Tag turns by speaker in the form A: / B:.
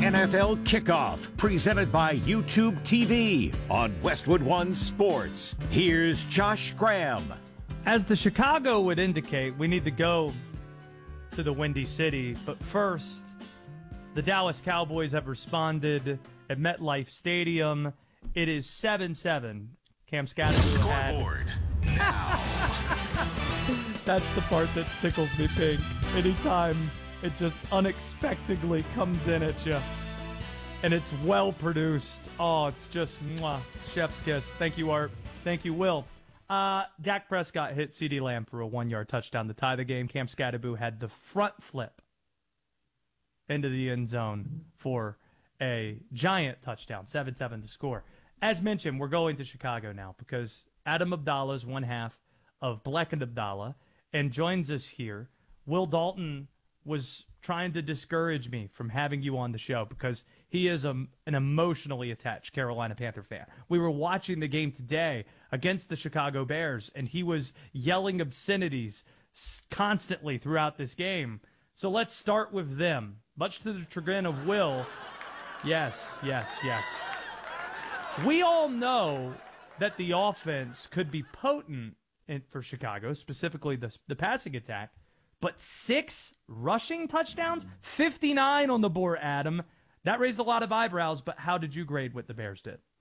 A: NFL Kickoff, presented by YouTube TV on Westwood One Sports. Here's Josh Graham.
B: As the Chicago would indicate, we need to go to the Windy City. But first, the Dallas Cowboys have responded at MetLife Stadium. It is 7-7. Cam Scattergood
C: Scoreboard now.
B: That's the part that tickles me pink. Anytime it just unexpectedly comes in at you. And it's well produced. Oh, it's just mwah, chef's kiss. Thank you, Art. Thank you, Will. Dak Prescott hit CeeDee Lamb for a 1-yard touchdown to tie the game. Cam Scattergood had the front flip into the end zone for a giant touchdown, 7-7 to score. As mentioned, we're going to Chicago now because Adam Abdallah is one half of Black and Abdallah and joins us here. Will Dalton was trying to discourage me from having you on the show because he is an emotionally attached Carolina Panther fan. We were watching the game today against the Chicago Bears, and he was yelling obscenities constantly throughout this game. So let's start with them. Much to the chagrin of Will, yes. We all know that the offense could be potent for Chicago, specifically the passing attack, but 6 rushing touchdowns, 59 on the board, Adam. That raised a lot of eyebrows, but how did you grade what the Bears did?